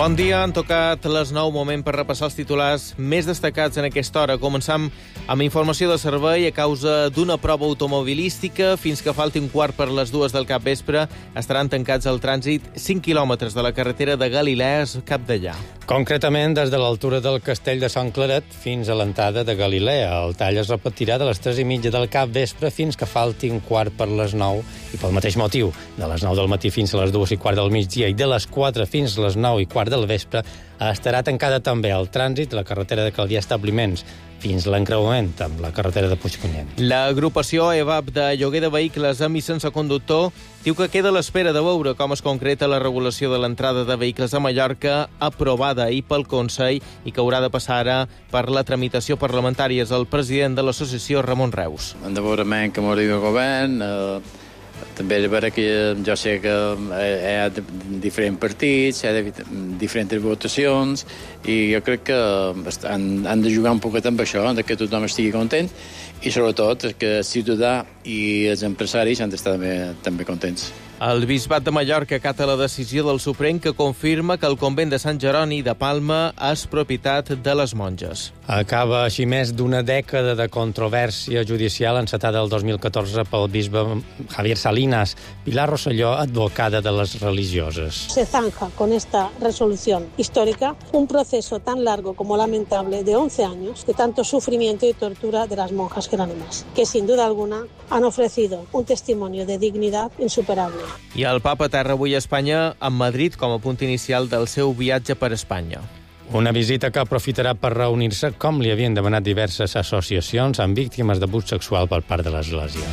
Bon dia, han tocat les 9, moment per repassar els titulars més destacats en aquesta hora. Començam amb informació de servei. A causa d'una prova automobilística, fins que falti un quart per les 2 del capvespre, estaran tancats al trànsit 5 quilòmetres de la carretera de Galilea a Capdellà. Concretament, des de l'altura del castell de Sant Claret fins a l'entrada de Galilea. El tall es repetirà de les 3:30 del capvespre fins que falti un quart per les 9, i pel mateix motiu, de les 9 del matí fins a les 2:15 del migdia i de les 4 fins a les 9:15 del vespre, estarà tancada també el trànsit a la carretera de Calvià Establiments fins l'encreuament amb la carretera de Puigpunyent. L'agrupació EVAP de lloguer de vehicles amb i sense conductor diu que queda a l'espera de veure com es concreta la regulació de l'entrada de vehicles a Mallorca, aprovada ahir pel Consell i que haurà de passar ara per la tramitació parlamentària. És el president de l'associació, Ramon Reus. Hem de veure que m'arribi el govern. També és vera que jo sé que hi ha diferents partits, hi ha diferents votacions, i jo crec que han de jugar un poquet amb això, que tothom estigui content, i sobretot que el ciutadà i els empresaris han d'estar també contents. El Bisbat de Mallorca acata la decisió del Suprem que confirma que el convent de Sant Jeroni de Palma és propietat de les monges. Acaba així més d'una dècada de controvèrsia judicial encetada el 2014 pel bisbe Javier Salinas. Pilar Rosselló, advocada de les religioses. Se zanja con esta resolución histórica un proceso tan largo como lamentable de 11 años de tanto sufrimiento y tortura de las monjas jerónimas, que sin duda alguna han ofrecido un testimonio de dignidad insuperable. I el papa aterra avui a Espanya, en Madrid, com a punt inicial del seu viatge per Espanya. Una visita que aprofitarà per reunir-se, com li havien demanat diverses associacions, amb víctimes d'abús sexual per part de l'Església.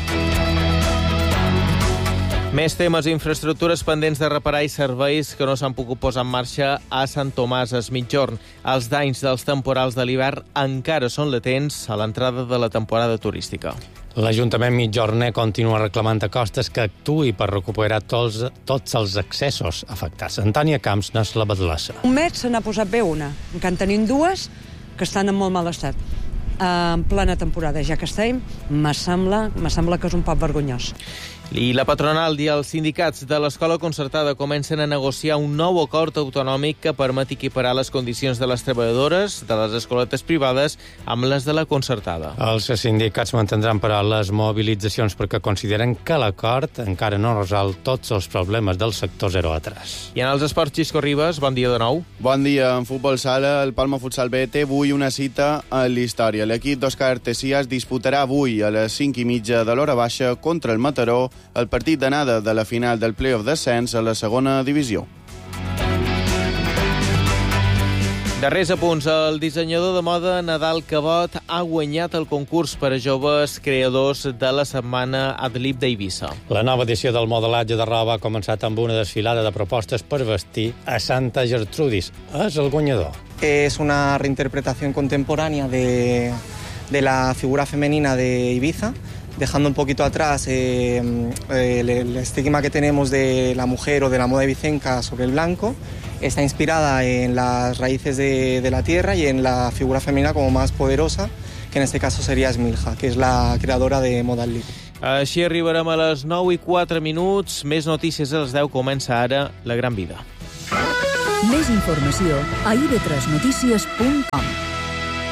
Més temes, infraestructures pendents de reparar i serveis que no s'han pogut posar en marxa a Sant Tomàs es Migjorn. Els danys dels temporals de l'hivern encara són latents a l'entrada de la temporada turística. L'Ajuntament mitjorner continua reclamant a Costes que actuï per recuperar tots els accessos afectats. Antònia Camps n'és la batlassa. Un mes se n'ha posat bé una. Encara en tenim dues que estan en molt mal estat. En plena temporada, ja que estem, me sembla que és un poc vergonyós. I la patronal i els sindicats de l'escola concertada comencen a negociar un nou acord autonòmic que permet equiparar les condicions de les treballadores de les escoletes privades amb les de la concertada. Els sindicats mantindran, però, les mobilitzacions perquè consideren que l'acord encara no resol tots els problemes del sector 0 a 3. I en els esports, Xisco Ribas, bon dia de nou. Bon dia. En futbol sala, el Palma Futsal B té avui una cita a l'història. L'equip d'Òscar Tessias disputarà avui a les 5:30 de l'hora baixa contra el Mataró el partit d'anada de la final del play-off d'ascens a la segona divisió. Darrers apunts. El dissenyador de moda Nadal Cabot ha guanyat el concurs per a joves creadors de la setmana Adlib d'Eivissa. La nova edició del modelatge de roba ha començat amb una desfilada de propostes per vestir a Santa Gertrudis. És el guanyador. Es una reinterpretación contemporánea de la figura femenina de Ibiza, dejando un poquito atrás el estigma que tenemos de la mujer o de la moda ibicenca sobre el blanco. Está inspirada en las raíces de la tierra y en la figura femenina como más poderosa, que en este caso sería Smilja, que es la creadora de Moda Adlib. Així arribarem a les 9:04. Més notícies a les 10. Comença ara La Gran Vida. Més informació a ib3notícies.com.